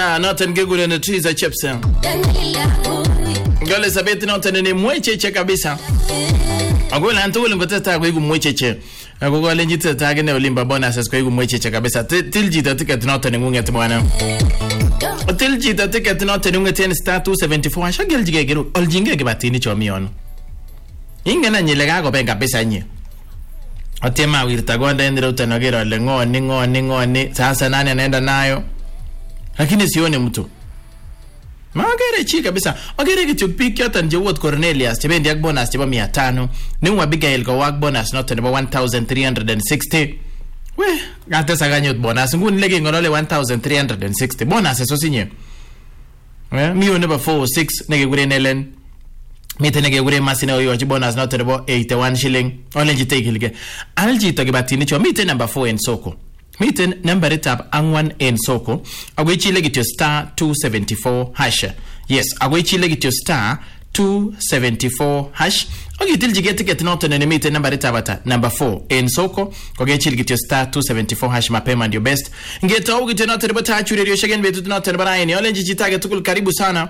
kabisa noten gegule na Triza Chepsa. Ngale sabeti noten ni mwecheche kabisa. Agola antugule ngotata kwa mwecheche. Agogo lenjita tage ne olimba bonus kwa mwecheche kabisa. Tiljita ticket noten ngunget bwana. Tiljita ticket noten ngunget star 274 shageljige gero oljinge ke batini chomion. Ingena nyilega go ben kabisa nye. Atema wirta gonda endero utanogera le ngoni sasa nani anaenda nayo lakini sione mtu magere chi kabisa agere kitupiki hata nje wot Cornelius chebendi ak bonus cheba 500 ni Abigail go wak bonus not about 1360 we gata saganyot bonus ngun lege ngolole 1360 bonus eso sinye mi one ba 46 nege gure nelen Mite nege gure masina oyo bonus not about 81 shilling ole jite gilge aljito gibatini cho mite number 4 en soko mite number tab angwan en soko agwe chile gityo star 274 hash yes agwe chile gityo star 274 hash ogitil jige ticket not en mite number tab ata number 4 en soko agwe chile gityo star 274 hash mapema ndio best ngeta ogityo not about achuri radio shagen betu not en baraini ole jijitage tukul karibu sana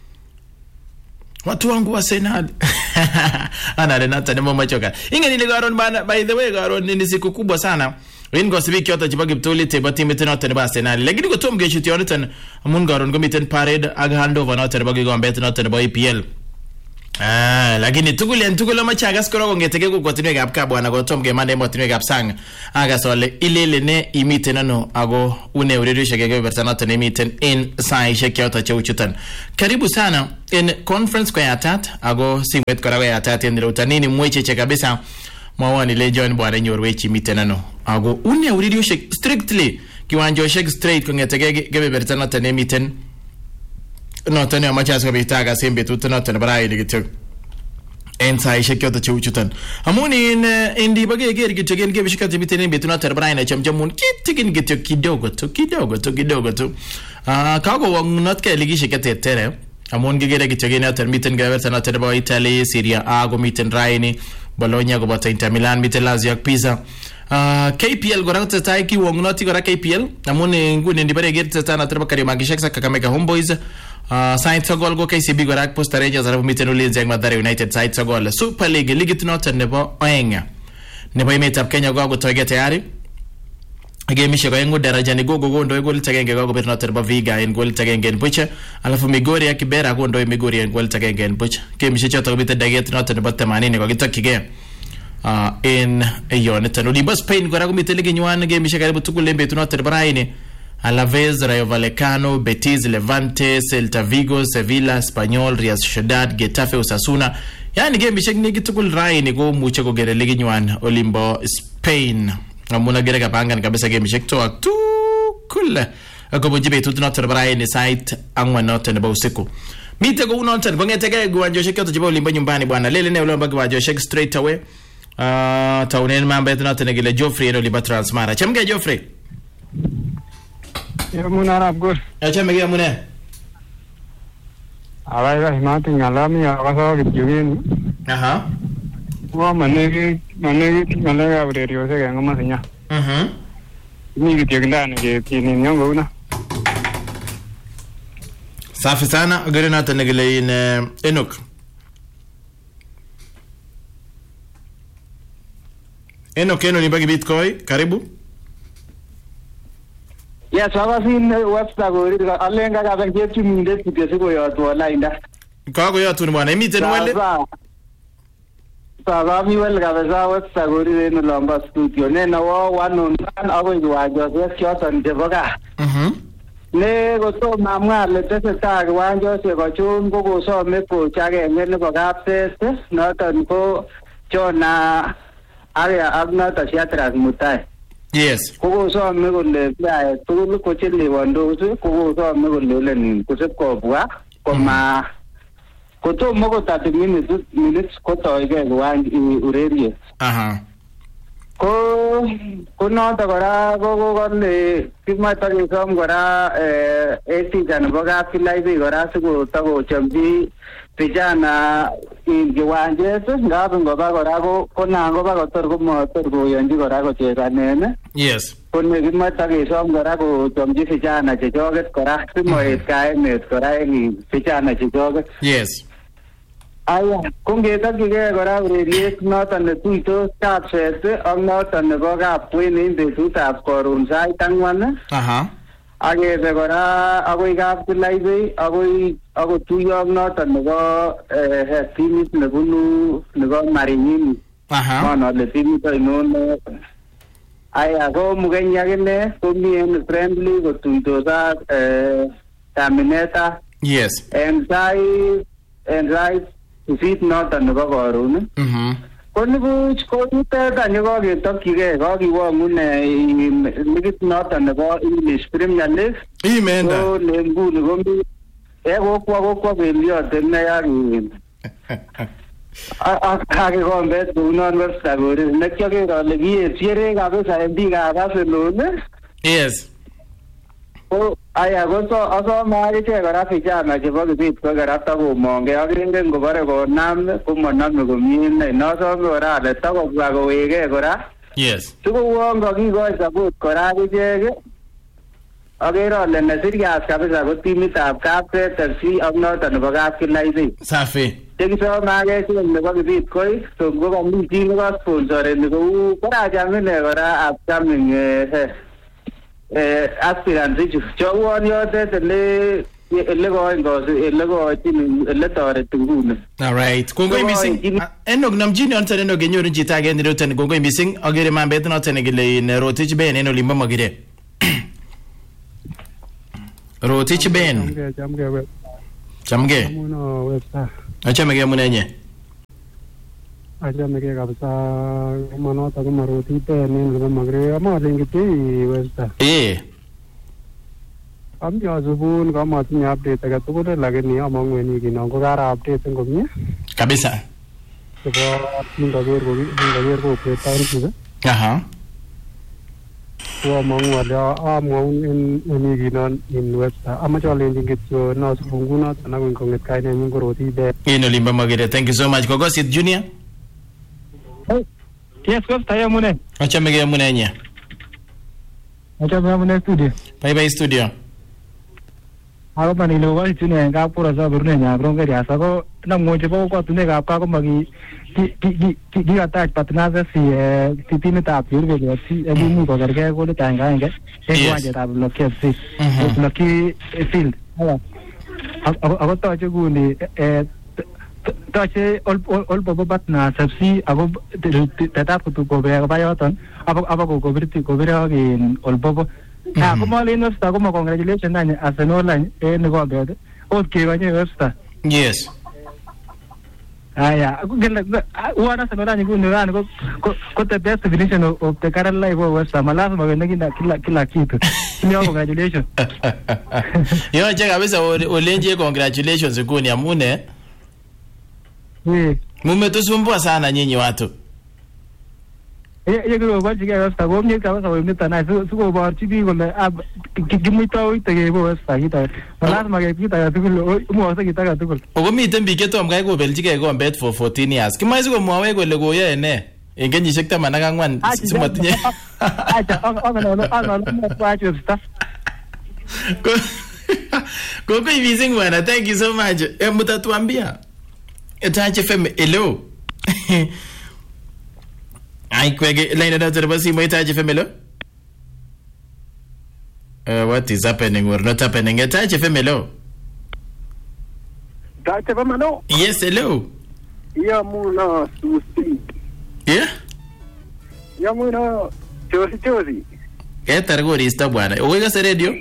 watu wangu wa Senad ana Renata ni mama choka inge ni garon bana by the way garon ni siku kubwa sana wingo sibiki hata chibagi mtoli te bati mitena tena ba Senad lakini ko tom geshuti onatan mun garon go miten parade aga handover na tena bagi go ambet na tena ba EPL lakini tukule machaga skoro go ngetege ko continue gap ka bwana go tom ge mande mo tinwe gap sang aga sole ilele ne imitena no ago une urerisha gege bersana tena imiten in sai shekiota cheuchutan karibu sana in conference kwa yatat ago simwet kwa yatat ndiro utanini mwecheche kabisa mwawani le John bwana nyorwechi mitena no ago une urerisha strictly kiwanjo shek straight kwa ngetege gebe bersana tena imiten no tani amachas ko bitaga sembe tutno tan barai digit ensai shekyoto chuchutan amuni indi bage ger gitegen ge bishika tibitene betuna tan barai na chamjamun kitigin gityo kidogo to kago wangnot ke ligi shikate tere amun ge gere gitegen tan miten gaver tan tan ba Italy Syria go miten Raini Bologna go bata Inter Milan miten Lazio Pisa KPL gorata taiki wangnoti gora KPL amuni ngune ndi bare ger tan tan bakari magishaksa Kakamega Homeboys Side Sogol go KCB gorak Posta Rangers arabu miten ulinzi ang Mathare United Side Sogol Super League League Tnot nebo oenga nebo imetap Kenya go toge tayari game shego yengu daraja ni go ndo gol tagenge go betnot nebo Viga en gol tagenge en bucha alafu Migori akibera go ndo Migori en gol tagenge en bucha game shichoto bit daget not nebo 80 go gitokige in yon tanuli bas Spain gorak miten ligi nywan game shegaribu tukulembe tnot nebo raini Alaves, Rayo Vallecano, Betis, Levante, Celta Vigo, Sevilla, Espanyol, Real Sociedad, Getafe, Osasuna. Yani game bishek nigi tukul rai ni go muche go gere ligi nywan Olimbo Spain. Amuna gere kapangan kabisa game bishek to tukul. Ako bojibe tutunotor rai ni site angwa note nebo usiku. Mite go unoten bongetege go anjoshek to jibo Olimbo nyumbani bwana. Lele ne Olimbo go anjoshek straight away. Taunen mambe tunoten gile Joffrey no Olimbo Transmara. Chemge Joffrey. Muna Rabgur. Acha mege muna. Alai mati ngalami awaso gitugin. Aha. Wa manegi ngalega radio se ngama sinya. Ni gitugin ndani ke tini nyongo una. Safi sana gari na tanegele in Enoch. Enoch ni bagi Bitcoin karibu. Yes, wasin website go alenga ga ben jetu minde kugese go yoto lainda. Kago yoto ni bwana imite nwele. Sasa mi wel ga za website go ri no lamba studio ne na wo wanu nan ago wa jo se kyoto nde boga. Ne go to mamwa le tese ta wa jo se go chun go so me ko chage ne boga tese na tan ko chona area abna ta siatra mutai. Yes. Kugo so me golle ya tulu ko chele wando kugo so me golle len kusep ko bua koma ko to mo ko 30 minutes ko to ige wan ureri. Aha. ko noto kora ko kole kimata kesom kora etija nebo kapkilaibi kora sikotakochomchi vijana kiwanjet ngap ngoba kora ko nangoba kotor komotor koyonji kora kochezanen. Yes. Ko nekimata kesom kora kochomchi vijana chechoket kora simoet kaimet kora eng vijana chechoket. Yes. Aya, kongetokchigei kora ureriet noton netuitos Kapset ak noton nebo Kapkwen en betutab Koron sait 4. Aha. Akebe kora akoi Kapkilaibi akoi tuyo ak noton nebo timit nebunu nebo Maringini. Aha. Mono le timit ainon. Aya, ko mugeny akine komi en friendly kotuitos ak Terminator. Yes. En sait usit noton nebo Koron. Ko nibuch ko nitet any koketokchigei kakiwang'un ligit noton nebo English Premier League. Imenda. Ko nguni komi kokwa beliot ine ak kikombet kounon Webster Korir nekioker ale kietiere kabisa en biikab Arsenal. Yes. Ko aya ko asome akichek kora vijana chebo Kibit ko kora takomongei ak ingen ngobore konam komonome komie inei. Nosome kora ale takobwa kowekei kora. Yes. Sikouon kakikoi support kora akichek. Akere ale nesirias kabisa ko timitab Kapset FC ak noton nebo Kapkilaibi. Safi. Chekisome akechek nebo Kibit koi so ko kami chi nekasponsoreni kou koracham ine kora upcoming aspirants ichu chauon yotet ele toreti nguni. Alright. Kongoi missing. Enok namjini onto enok kenyoru chito age niroten kongoi missing agere mambet noton nekile in Rotich Ben en olimbo Magire. Rotich Ben. Chamge. Amuno Webster. Achamege munenye. Achamege kabisa manoto ko Rotich Ben en olimbo Magire. Amalengiti Webster. Amja subun kamatinye update age tugul lakini amang'u en wikino ko kara update komie. Kabisa. Chebo ningaker kokwet township. Aha. Ko amang'u ale amwaun en wikino in Webster. Amache alenjin kityo nasubun ngunoton ak kong'et kainenyin ko Rotich Ben. En olimbo Magire. Thank you so much. Kokosit Junior. Yes, Webster yamune. Achamege munenye. Achame yamune studio. Bye studio. Ako panilo ko itune en kapura sa burne nya bronge ya sako na ngoje po ko tune ka ko magi ki attach partners si timitab Yurbe si ebi ko garge ko le tanga nge e wanje tab block si block field ako to che guni to che ol bobo partners si ako tata ko to ko be ba yoton ako ko birti ko bira in ol bobo. Ako malin Webster ko congratulations na Arsenal ne ko gade. Okay kanye Webster. Yes. Aya, wana Arsenal ni kunira ko the best definition of the current life of Webster. Malazo magenda kila kitu. Congratulations. Yo je kabisa olenje congratulations kuni amune. Mumetusumbua sana nyinyi watu. Yekiro kwachi ke Webster ko mie kabisa wemita na suko borchi bi kole kimuita uitege bo Webster kita. Lazima kita ya tukul umuose kita tukul. Okomiten biik chetom kai kobeljigei kombet for 14 years. Kimoe sikomwowe kole koyoe ne? En kenyisiek 14 simatinye. Acha ono kwachi Webster. Kongoi missing bwana. Thank you so much. Mtatuambia. Etache FM hello. Ai kwege line na tero basi moita FM. What is happening or not happening? Etache FM hello. Etache FM hello. Yes, hello. Ya muna susi. Yeah? Ya muna Josi. Targori sta bwana. Uweka sa radio?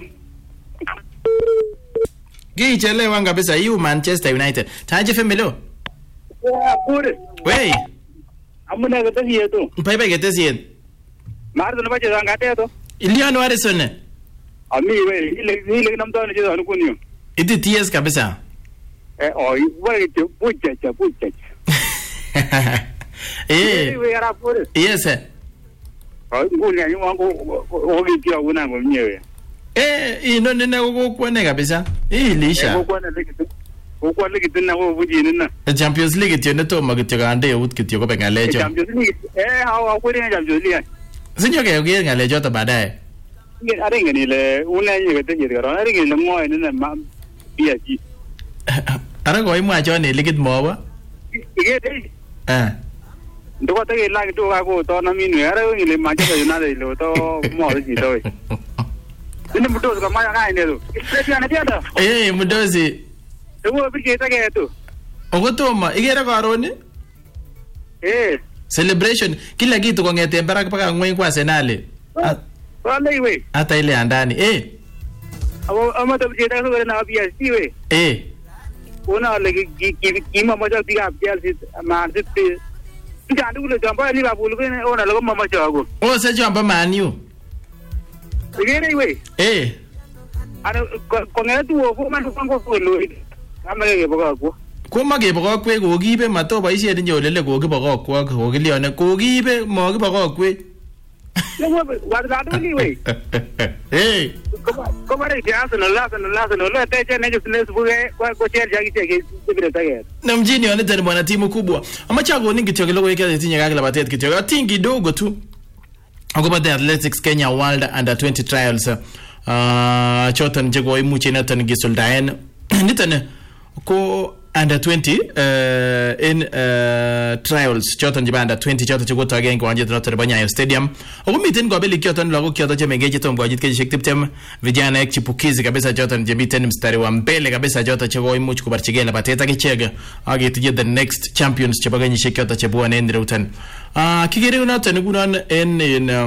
Gichelewa kabisa you Manchester United. Etache FM hello. Ya pure. Wey. Amuna gatasi to. Bye gatasi. Mardo na baje zangate to. Iliano Harrison. Ami we ile namto ni jezo kunyo. Iti TS kabisa. Wewe pucha. We ara pure. Yes. nguni anyuangu ogitio una ngomnyewe inoni ne kokwane kabisa ilisha kokwane kitina ko bujini na Champions League kityo ne tomo kityo kande eut kityo ko ngalecho Champions League hawa kweli Champions League sinyo ke ngalecho to baadaye aringe nile una nyeke tejeri ro aringe le ngoy ne ma PSG ara ko imwa chone ligit mowa igete ndoko take la kitu ko to na minu ara ngile Manchester United lo to mo ji to ini mudozi kama ya ine lo ana tiada mudozi ewo bije take tu ogotoma igere karoni celebration kila kitu kongete barak paka ngweny kwa Arsenal wale iwe hata ile andani ama to bije take ko na PSG we una le kima moja piga PSG Man City ndio ndio jamba Liverpool ko ona lo mama chago se jamba Man U igere iwe ana kongetu ko man ko lo amage bogakwo kuma ke bogakwe ko kibe mato boisiet nyo lele ko kibogakwo ko kilione ko kibe mo kibogakwe wadado liwe ko bare Arsenal lo teje ne just buge ko cherja kitege kibire tage na mjini wanataka bwana timu kubwa amachago ningi tyo kilogo yake tinye kaka labatet kityo atingi dogo tu agoba the Athletics Kenya World Under 20 Trials choton jego imuche natan gisuldaen nitan ko under 20 in trials choton jiba under 20 choton chego to again ko anje trotter Banyayo Stadium ogumiten go beli choton lago kyoto chemengeje tom go jitke shik tiptem vijana ek chipukizi kabisa choton jebiten mstari wa mbele kabisa choton chego imuche kubarchigela bateta kichega agitije the next champions chebaganye shikyoto chebuane ndreutan kigere unaton gunan in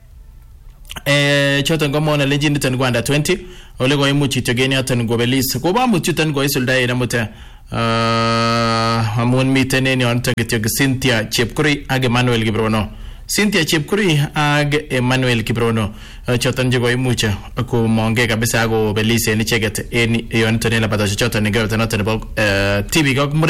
choton ko mona legend tan go under 20 ole go imuche togeni atan go belis ko ba mututan go isuldae na muta amun miten ni on tagityo Cynthia Chepkuri ag Emmanuel Kibrono Cynthia Chepkuri ag Emmanuel Kibrono choton je go imuche ko monge kabisa go belis en cheget en yon tonela bata choton ne go tan TV go